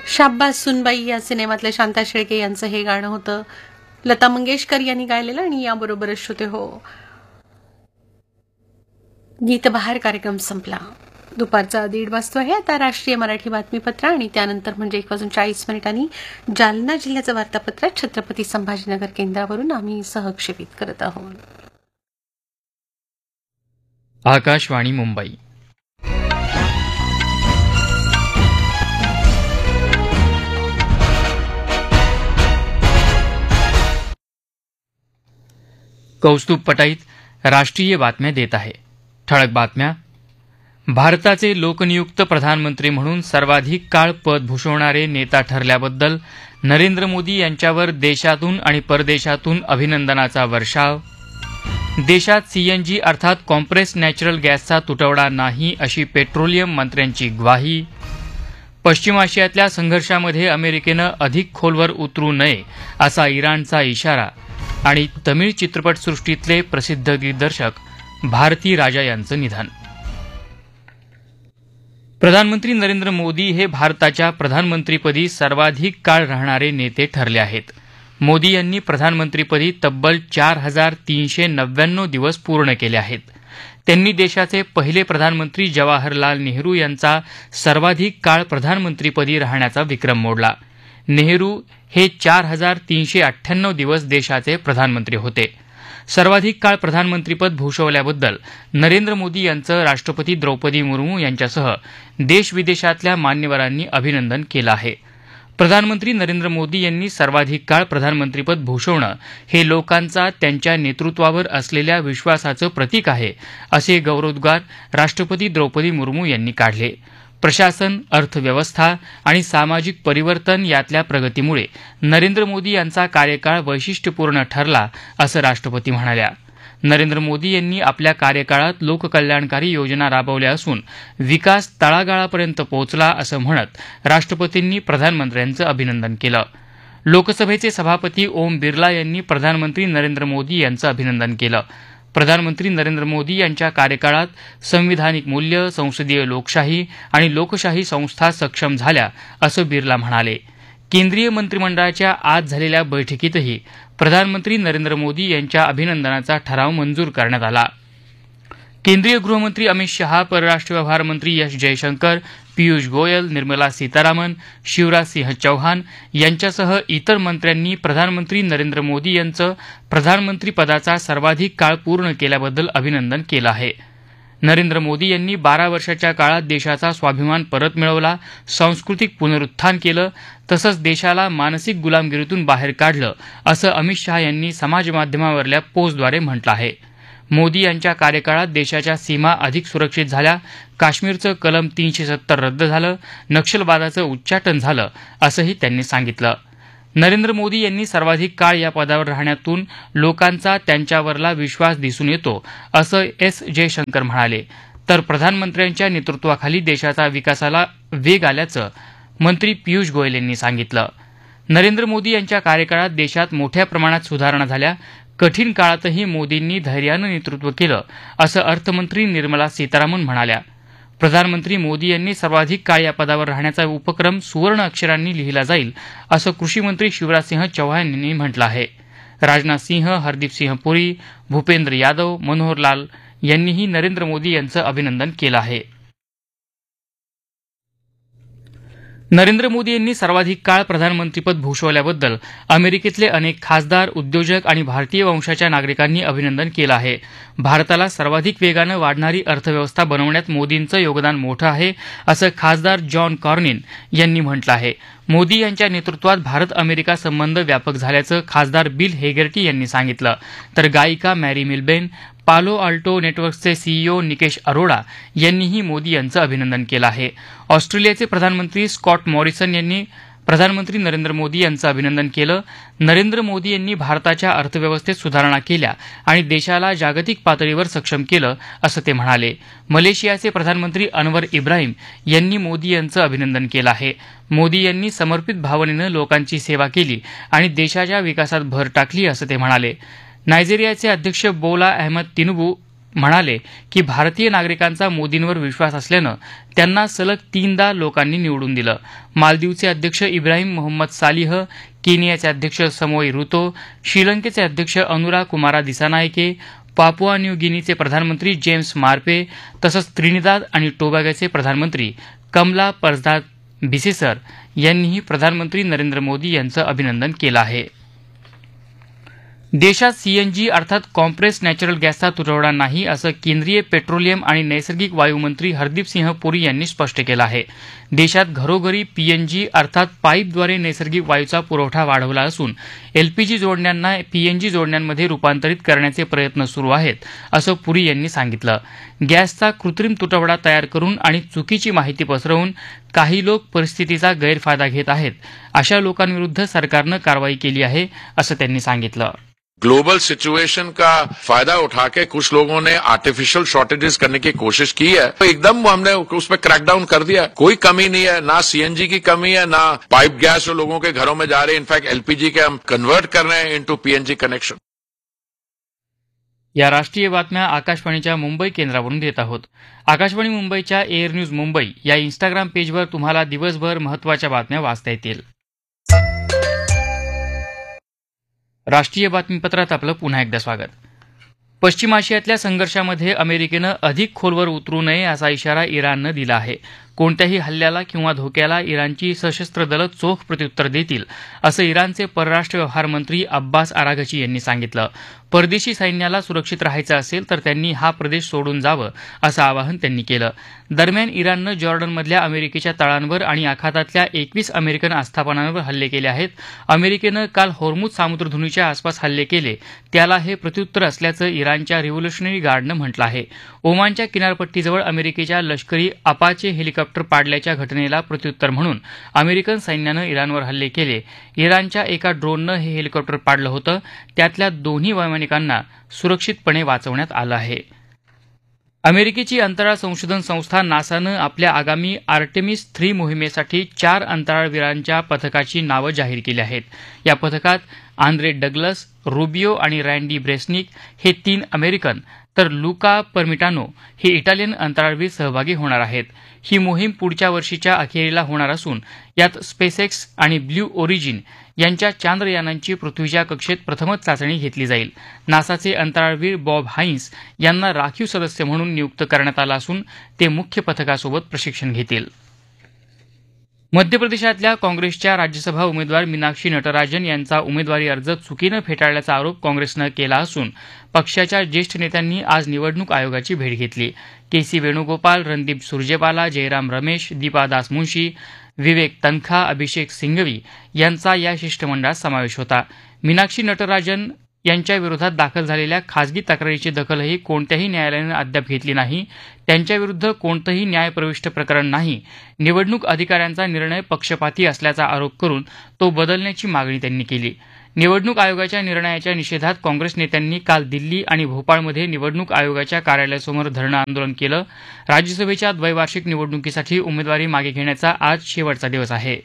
शाब्बास सुनबाई या सिनेमातल्या शांता शेळके यांचं हे गाणं होतं. लता मंगेशकर यांनी गायलेलं आणि याबरोबरच श्रोते हो गीतबहार कार्यक्रम संपला. दुपारचा 1:30 वाजता आहे. आता राष्ट्रीय मराठी बातमीपत्र आणि त्यानंतर म्हणजे 1:40 जालना जिल्ह्याचं वार्तापत्र छत्रपती संभाजीनगर केंद्रावरून आम्ही सहक्षेपित करत आहोत. आकाशवाणी मुंबई. कौस्तुभ पटाईत राष्ट्रीय बातम्या देत आहे. ठळक बातम्या. भारताचे लोकनियुक्त प्रधानमंत्री म्हणून सर्वाधिक काळ पद भूषवणारे नेता ठरल्याबद्दल नरेंद्र मोदी यांच्यावर देशातून आणि परदेशातून अभिनंदनाचा वर्षाव. देशात सीएनजी अर्थात कॉम्प्रेस नॅचरल गॅसचा तुटवडा नाही अशी पेट्रोलियम मंत्र्यांची ग्वाही. पश्चिम आशियातल्या संघर्षामध्ये अमेरिकेनं अधिक खोलवर उतरू नये असा इराणचा इशारा. आणि तमिळ चित्रपटसृष्टीतले प्रसिद्ध दिग्दर्शक भारती राजा यांचं निधन. प्रधानमंत्री नरेंद्र मोदी हे भारताच्या प्रधानमंत्रीपदी सर्वाधिक काळ राहणारे नेते ठरले आहेत. मोदी यांनी प्रधानमंत्रीपदी तब्बल 4399 दिवस पूर्ण केले आहेत. त्यांनी देशाचे पहिले प्रधानमंत्री जवाहरलाल नेहरू यांचा सर्वाधिक काळ प्रधानमंत्रीपदी राहण्याचा विक्रम मोडला. नेहरू हे 4398 दिवस देशाचे प्रधानमंत्री होते. सर्वाधिक काळ प्रधानमंत्रीपद भूषवल्याबद्दल नरेंद्र मोदी यांचं राष्ट्रपती द्रौपदी मुर्मू यांच्यासह देशविदेशातल्या मान्यवरांनी अभिनंदन केलं आहे. प्रधानमंत्री नरेंद्र मोदी यांनी सर्वाधिक काळ प्रधानमंत्रीपद भूषवणं हे लोकांचा त्यांच्या नेतृत्वावर असलेल्या विश्वासाचं प्रतीक आहे असे गौरवोद्गार राष्ट्रपती द्रौपदी मुर्मू यांनी काढले. प्रशासन, अर्थव्यवस्था आणि सामाजिक परिवर्तन यातल्या प्रगतीमुळे नरेंद्र मोदी यांचा कार्यकाळ वैशिष्ट्यपूर्ण ठरला असं राष्ट्रपती म्हणाल्या. नरेंद्र मोदी यांनी आपल्या कार्यकाळात लोककल्याणकारी योजना राबवल्या असून विकास तळागाळापर्यंत पोहोचला असं म्हणत राष्ट्रपतींनी प्रधानमंत्र्यांचं अभिनंदन केलं. लोकसभेचे सभापती ओम बिर्ला यांनी प्रधानमंत्री नरेंद्र मोदी यांचं अभिनंदन केलं. प्रधानमंत्री नरेंद्र मोदी यांच्या कार्यकाळात संविधानिक मूल्य, संसदीय लोकशाही आणि लोकशाही संस्था सक्षम झाल्या असं बिर्ला म्हणाले. केंद्रीय मंत्रिमंडळाच्या आज झालेल्या बैठकीतही प्रधानमंत्री नरेंद्र मोदी यांच्या अभिनंदनाचा ठराव मंजूर करण्यात आला. केंद्रीय गृहमंत्री अमित शहा, परराष्ट्र व्यवहार मंत्री एस जयशंकर, पियुष गोयल, निर्मला सीतारामन, शिवराज सिंह चौहान यांच्यासह इतर मंत्र्यांनी प्रधानमंत्री नरेंद्र मोदी यांचं प्रधानमंत्रीपदाचा सर्वाधिक काळ पूर्ण केल्याबद्दल अभिनंदन केलं आहे. नरेंद्र मोदी यांनी 12 वर्षाच्या काळात देशाचा स्वाभिमान परत मिळवला, सांस्कृतिक पुनरुत्थान केलं, तसंच देशाला मानसिक गुलामगिरीतून बाहेर काढलं असं अमित शहा यांनी समाजमाध्यमावरल्या पोस्टद्वारे म्हटलं आहे. मोदी यांच्या कार्यकाळात देशाच्या सीमा अधिक सुरक्षित झाल्या, काश्मीरचं कलम 370 रद्द झालं, नक्षलवादाचं उच्चाटन झालं असंही त्यांनी सांगितलं. नरेंद्र मोदी यांनी सर्वाधिक काळ या पदावर राहण्यातून लोकांचा त्यांच्यावरला विश्वास दिसून येतो असं एस जयशंकर म्हणाले. तर प्रधानमंत्र्यांच्या नेतृत्वाखाली देशाचा विकासाला वेग आल्याचं मंत्री पियुष गोयल यांनी सांगितलं. नरेंद्र मोदी यांच्या कार्यकाळात देशात मोठ्या प्रमाणात सुधारणा झाल्या, कठीण काळातही मोदींनी धैर्यानं नेतृत्व केलं असं अर्थमंत्री निर्मला सीतारामन म्हणाल्या. प्रधानमंत्री मोदी यांनी सर्वाधिक काळ या पदावर राहण्याचा उपक्रम सुवर्ण अक्षरांनी लिहिला जाईल असं कृषीमंत्री शिवराजसिंह चौहान यांनी म्हटलं आहे. राजनाथ सिंह, हरदीप सिंह पुरी, भूपेंद्र यादव, मनोहर लाल यांनीही नरेंद्र मोदी यांचं अभिनंदन केलं आहे. नरेंद्र मोदी यांनी सर्वाधिक काळ प्रधानमंत्रीपद भूषवल्याबद्दल अमेरिकेतले अनेक खासदार, उद्योजक आणि भारतीय वंशाच्या नागरिकांनी अभिनंदन केलं आहे. भारताला सर्वाधिक वेगानं वाढणारी अर्थव्यवस्था बनवण्यात मोदींचं योगदान मोठं आहे असं खासदार जॉन कॉर्निन यांनी म्हटलं आहे. मोदी यांच्या नेतृत्वात भारत अमेरिका संबंध व्यापक झाल्याचं खासदार बिल हेगर्टी यांनी सांगितलं. तर गायिका मॅरी मिल्बेन, पालो आल्टो नेटवर्कचे सीईओ निकेश अरोडा यांनीही मोदी यांचं अभिनंदन केलं आहे. ऑस्ट्रेलियाचे प्रधानमंत्री स्कॉट मॉरिसन यांनी प्रधानमंत्री नरेंद्र मोदी यांचं अभिनंदन केलं. नरेंद्र मोदी यांनी भारताच्या अर्थव्यवस्थेत सुधारणा केल्या आणि देशाला जागतिक पातळीवर सक्षम केलं असं ते म्हणाले. मलेशियाचे प्रधानमंत्री अनवर इब्राहिम यांनी मोदी यांचं अभिनंदन केलं आहे. मोदी यांनी समर्पित भावनेनं लोकांची सेवा केली आणि देशाच्या विकासात भर टाकली असं ते म्हणाले. नायजेरियाचे अध्यक्ष बोला अहमद तिनुबू म्हणाले की भारतीय नागरिकांचा मोदींवर विश्वास असल्यानं त्यांना सलग 3दा लोकांनी निवडून दिलं. मालदीवचे अध्यक्ष इब्राहिम मोहम्मद सालिह, केनियाचे अध्यक्ष समोई रुतो, श्रीलंकेचे अध्यक्ष अनुरा कुमारा दिसानायके, पापुआ न्यू गिनीचे प्रधानमंत्री जेम्स मार्पे तसंच त्रिनिदाद आणि टोबॅगोचे प्रधानमंत्री कमला परसाद बिसेसर यांनीही प्रधानमंत्री नरेंद्र मोदी यांचं अभिनंदन केलं आहे. देशात सीएनजी अर्थात कॉम्प्रेस नॅचरल गॅसचा तुटवडा नाही असं केंद्रीय पेट्रोलियम आणि नैसर्गिक वायू मंत्री हरदीप सिंह पुरी यांनी स्पष्ट केलं आहे. देशात घरोघरी पीएनजी अर्थात पाईपद्वारे नैसर्गिक वायूचा पुरवठा वाढवला असून एलपीजी जोडण्यांना पीएनजी जोडण्यांमध्ये रूपांतरित करण्याचे प्रयत्न सुरू आहेत असं पुरी यांनी सांगितलं. गॅसचा कृत्रिम तुटवडा तयार करून आणि चुकीची माहिती पसरवून काही लोक परिस्थितीचा गैरफायदा घेत आहेत. अशा लोकांविरुद्ध सरकारनं कारवाई केली आहे असं त्यांनी सांगितलं. ग्लोबल सिचुएशन का फायदा उठा के कुछ लोगों ने आर्टिफिशियल शॉर्टेजेस करने की कोशिश की है, तो एकदम हमने उस पर क्रैकडाउन कर दिया. कोई कमी नहीं है, ना सीएनजी की कमी है, ना पाइप गैस जो लोगों के घरों में जा रहे हैं. इनफैक्ट एलपीजी के हम कन्वर्ट कर रहे हैं इनटू पीएनजी कनेक्शन. या राष्ट्रीय बातम्या आकाशवाणीच्या मुंबई केंद्रावरून देत आहोत. आकाशवाणी मुंबईच्या एअर न्यूज मुंबई या इंस्टाग्राम पेजवर तुम्हाला दिवसभर महत्त्वाच्या बातम्या वाचता येतील. राष्ट्रीय बातमीपत्रात आपलं पुन्हा एकदा स्वागत. पश्चिम आशियातल्या संघर्षामध्ये अमेरिकेनं अधिक खोलवर उतरू नये असा इशारा इराणनं दिला आहे. कोणत्याही हल्ल्याला किंवा धोक्याला इराणची सशस्त्र दलं चोख प्रत्युत्तर देतील असं इराणचे परराष्ट्र व्यवहार मंत्री अब्बास आराघची यांनी सांगितलं. परदेशी सैन्याला सुरक्षित राहायचं असेल तर त्यांनी हा प्रदेश सोडून जावं असं आवाहन त्यांनी केलं. दरम्यान इराणनं जॉर्डनमधल्या अमेरिकेच्या तळांवर आणि आखातातल्या 21 अमेरिकन आस्थापनांवर हल्ले केले आहेत. अमेरिकेनं काल होर्मुझ सामुद्रधुनीच्या आसपास हल्ले केले, त्याला हे प्रत्युत्तर असल्याचं इराणच्या रिव्होल्युशनरी गार्डनं म्हटलं आहे. ओमानच्या किनारपट्टीजवळ अमेरिकेच्या लष्करी अपाचे हेलिकॉप्टर पाडल्याच्या घटनेला प्रत्युत्तर म्हणून अमेरिकन सैन्यानं इराणवर हल्ले केले. इराणच्या एका ड्रोननं हे हेलिकॉप्टर पाडलं होतं. त्यातल्या दोन्ही वैमानिकांना सुरक्षितपणे वाचवण्यात आलं आहे. अमेरिकेची अंतराळ संशोधन संस्था नासानं आपल्या आगामी आर्टेमिस 3 मोहिमेसाठी 4 अंतराळवीरांच्या पथकाची नावं जाहीर केली आहेत. या पथकात आंद्रे डग्लस, रुबियो आणि रँडी ब्रेसनिक हे 3 अमेरिकन तर लुका परमिटानो हे इटालियन अंतराळवीर सहभागी होणार आहेत. ही मोहीम पुढच्या वर्षीच्या अखेरीला होणार असून यात स्पेसएक्स आणि ब्ल्यू ओरिजिन यांच्या चांद्रयानांची पृथ्वीच्या कक्षेत प्रथमच चाचणी घेतली जाईल. नासाचे अंतराळवीर बॉब हाईन्स यांना राखीव सदस्य म्हणून नियुक्त करण्यात आलं असून ते मुख्य पथकासोबत प्रशिक्षण घेतील. मध्य प्रदेशातल्या काँग्रेसच्या राज्यसभा उमेदवार मीनाक्षी नटराजन यांचा उमेदवारी अर्ज चुकीनं फेटाळल्याचा आरोप काँग्रेसनं केला असून पक्षाच्या ज्येष्ठ नेत्यांनी आज निवडणूक आयोगाची भेट घेतली. के.सी. वेणुगोपाल, रणदीप सुरजेवाला, जयराम रमेश, दीपा दास मुंशी, विवेक तनखा, अभिषेक सिंघवी यांचा या शिष्टमंडळात समावेश होता. मीनाक्षी नटराजन यांच्या विरोधात दाखल झालेल्या खासगी तक्रारीची दखलही कोणत्याही न्यायालयानं अद्याप घेतली नाही. त्यांच्याविरुद्ध कोणतंही न्यायप्रविष्ट प्रकरण नाही. निवडणूक अधिकाऱ्यांचा निर्णय पक्षपाती असल्याचा आरोप करून तो बदलण्याची मागणी त्यांनी केली. निवडणूक आयोगाच्या निर्णयाच्या निषेधात काँग्रेस नेत्यांनी काल दिल्ली आणि भोपाळमध्ये निवडणूक आयोगाच्या कार्यालयासमोर धरणं आंदोलन केलं. राज्यसभेच्या द्वैवार्षिक निवडणुकीसाठी उमेदवारी मागे घेण्याचा आज शेवटचा दिवस आहे.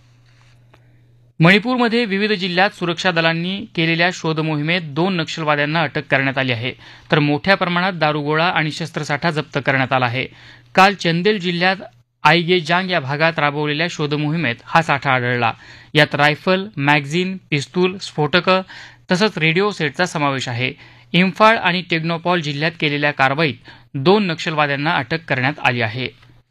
मणिपूरमध्ये विविध जिल्ह्यात सुरक्षा दलांनी केलेल्या शोधमोहिमेत 2 नक्षलवाद्यांना अटक करण्यात आली आहे, तर मोठ्या प्रमाणात दारुगोळा आणि शस्त्रसाठा जप्त करण्यात आला आहे. काल चंदेल जिल्ह्यात आईगेजांग या भागात राबवलेल्या शोधमोहिमेत हा साठा आढळला. यात रायफल, मॅगझिन, पिस्तूल, स्फोटकं तसंच रेडिओ सेटचा समावेश आहे. इम्फाळ आणि टेक्नोपॉल जिल्ह्यात केलेल्या कारवाईत 2 नक्षलवाद्यांना अटक करण्यात आली आहे.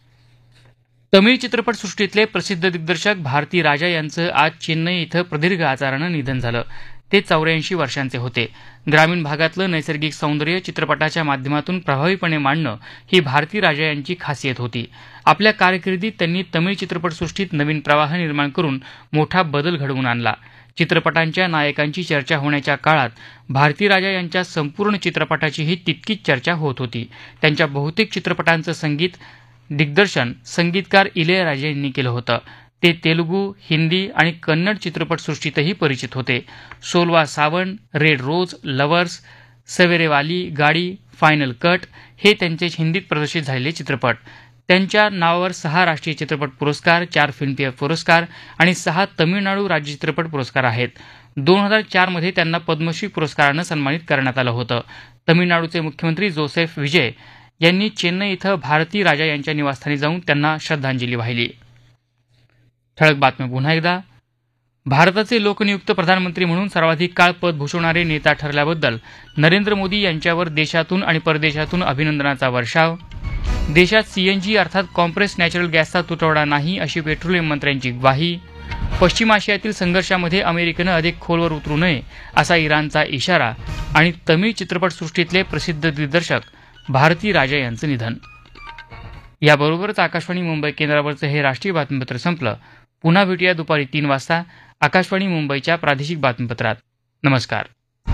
तमिळ चित्रपटसृष्टीतले प्रसिद्ध दिग्दर्शक भारती राजा यांचं आज चेन्नई इथं प्रदीर्घ आजारानं निधन झालं. ते 84 वर्षांचे होते. ग्रामीण भागातलं नैसर्गिक सौंदर्य चित्रपटाच्या माध्यमातून प्रभावीपणे मांडणं ही भारती राजा यांची खासियत होती. आपल्या कारकिर्दीत त्यांनी तमिळ चित्रपटसृष्टीत नवीन प्रवाह निर्माण करून मोठा बदल घडवून आणला. चित्रपटांच्या नायकांची चर्चा होण्याच्या काळात भारती राजा यांच्या संपूर्ण चित्रपटाचीही तितकीच चर्चा होत होती. त्यांच्या बहुतेक चित्रपटांचं संगीत दिग्दर्शन संगीतकार इलयराजा यांनी केलं होतं. ते तेलुगू, हिंदी आणि कन्नड चित्रपटसृष्टीतही परिचित होते. सोलवा सावन, रेड रोज, लवर्स, सवेरेवाली गाडी, फायनल कट हे त्यांचे हिंदीत प्रदर्शित झालेले चित्रपट. त्यांच्या नावावर 6 राष्ट्रीय चित्रपट पुरस्कार, 4 फिल्मफेअर पुरस्कार आणि 6 तमिळनाडू राज्य चित्रपट पुरस्कार आहेत. 2004 मध्ये त्यांना पद्मश्री पुरस्कारानं सन्मानित करण्यात आलं होतं. तमिळनाडूचे मुख्यमंत्री जोसेफ विजय यांनी चेन्नई इथं भारती राजा यांच्या निवासस्थानी जाऊन त्यांना श्रद्धांजली वाहिली. ठळक बातम्या पुन्हा एकदा. भारताचे लोकनियुक्त प्रधानमंत्री म्हणून सर्वाधिक काळ पद भूषवणारे नेता ठरल्याबद्दल नरेंद्र मोदी यांच्यावर देशातून आणि परदेशातून अभिनंदनाचा वर्षाव. देशात सीएनजी अर्थात कॉम्प्रेस नॅचरल गॅसचा तुटवडा नाही अशी पेट्रोलियम मंत्र्यांची ग्वाही. पश्चिम आशियातील संघर्षामध्ये अमेरिकेनं अधिक खोलवर उतरू नये असा इराणचा इशारा. आणि तमिळ चित्रपटसृष्टीतले प्रसिद्ध दिग्दर्शक भारती राजा यांचं निधन. याबरोबरच आकाशवाणी मुंबई केंद्रावरचं हे राष्ट्रीय बातमीपत्र संपलं. पुन्हा भेटूया दुपारी 3 वाजता आकाशवाणी मुंबईच्या प्रादेशिक बातमीपत्रात. नमस्कार.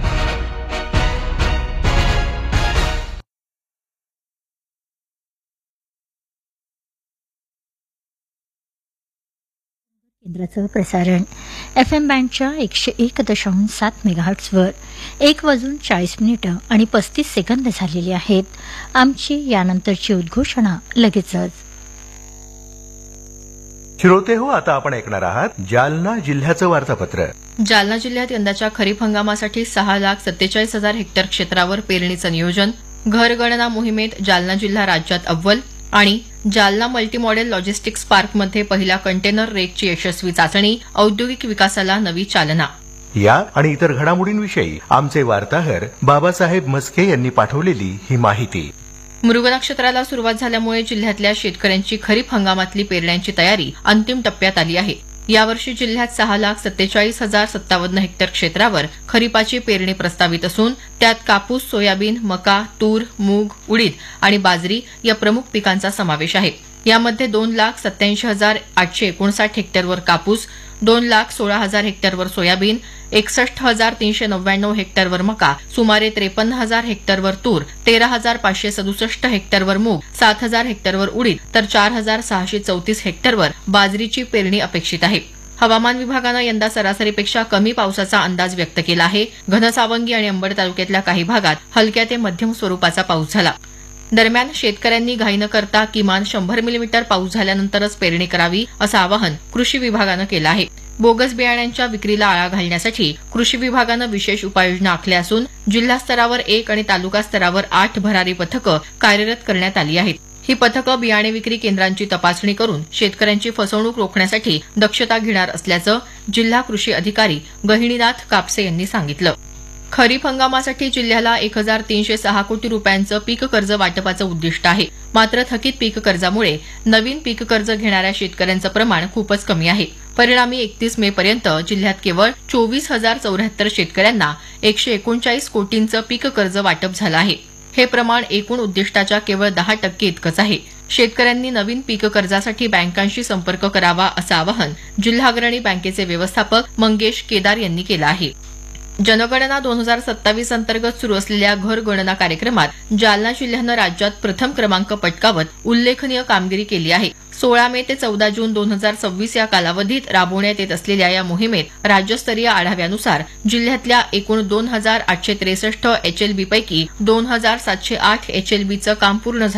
केंद्राचं प्रसारण FM बँडच्या 101.7 मेगाहर्ट्झवर 1:40 आणि 35 सेकंद झालेली आहेत. आमची यानंतरची उद्घोषणा लगेचच. श्रोते हो, आता आपण ऐकणार आहात जालना जिल्ह्याचं वार्तापत्र. जालना जिल्ह्यात यंदाच्या खरीप हंगामासाठी 6,47,000 हेक्टर क्षेत्रावर पेरणीचं नियोजन. घरगणना मोहिमेत जालना जिल्हा राज्यात अव्वल. आणि जालना मल्टी मॉडेल लॉजिस्टिक्स पार्कमध्ये पहिल्या कंटेनर रेकची यशस्वी चाचणी. औद्योगिक विकासाला नवी चालना. या आणि इतर घडामोडींविषयी आमचे वार्ताहर बाबासाहेब मस्के यांनी पाठवलेली ही माहिती. मृग नक्षत्राला सुरुवात झाल्यामुळे जिल्ह्यातल्या शेतकऱ्यांची खरीप हंगामातली पेरण्यांची तयारी अंतिम टप्प्यात आली आहे. यावर्षी जिल्ह्यात 6,47,057 हेक्टर क्षेत्रावर खरीपाची पेरणी प्रस्तावित असून त्यात कापूस, सोयाबीन, मका, तूर, मूग, उडीद आणि बाजरी या प्रमुख पिकांचा समावेश आहे. यामध्ये 2,87,859 हेक्टरवर कापूस, 2,16,000 हेक्टरवर सोयाबीन, 61,399 हेक्टरवर मका, सुमारे 53,000 हेक्टरवर तूर, 13,567 हेक्टरवर मूग, 7,000 हेक्टरवर उडीद तर 4,634 हेक्टरवर बाजरीची पेरणी अपेक्षित आहे. हवामान विभागानं यंदा सरासरीपेक्षा कमी पावसाचा अंदाज व्यक्त केला आहे. घनसावंगी आणि अंबड तालुक्यातल्या काही भागात हलक्या ते मध्यम स्वरूपाचा पाऊस झाला. दरम्यान शेतकऱ्यांनी घाई न करता किमान 100 मिलीमीटर पाऊस झाल्यानंतरच पेरणी करावी असं आवाहन कृषी विभागानं केलं आहे. बोगस बियाण्यांच्या विक्रीला आळा घालण्यासाठी कृषी विभागानं विशेष उपाययोजना आखल्या असून जिल्हा स्तरावर 1 आणि तालुका स्तरावर 8 भरारी पथकं कार्यरत करण्यात आली आहेत. ही पथकं बियाणे विक्री केंद्रांची तपासणी करून शेतकऱ्यांची फसवणूक रोखण्यासाठी दक्षता घेणार असल्याचं जिल्हा कृषी अधिकारी गहिनीनाथ कापसे यांनी सांगितलं. खरीप हंगामासाठी जिल्ह्याला 1,306 कोटी रुपयांचं पीक कर्ज वाटपाचं उद्दिष्ट आहे. मात्र थकीत पीक कर्जामुळे नवीन पीक कर्ज घेणाऱ्या शेतकऱ्यांचं प्रमाण खूपच कमी आहे. परिणामी 31 मे पर्यंत जिल्ह्यात केवळ 24,074 शेतकऱ्यांना 139 कोटींचं पीक कर्ज वाटप झालं आहे. हे प्रमाण एकूण उद्दिष्टाच्या केवळ 10% इतकंच आहे. शेतकऱ्यांनी नवीन पीक कर्जासाठी बँकांशी संपर्क करावा असं आवाहन जिल्हा अग्रणी बँकेचे व्यवस्थापक मंगेश केदार यांनी केलं आहे. जनगणना 2027 अंतर्गत सुरू असलेल्या घरगणना कार्यक्रमात जालना जिल्ह्यानं राज्यात प्रथम क्रमांक पटकावत उल्लेखनीय कामगिरी केली आहे. 16 मे ते 14 जून 2026 या कालावधीत राबवण्यात येत असलेल्या या मोहिमेत राज्यस्तरीय आढाव्यानुसार जिल्ह्यातल्या एकूण 2,863 HLB पैकी 2,708 HLBचं काम पूर्ण झालं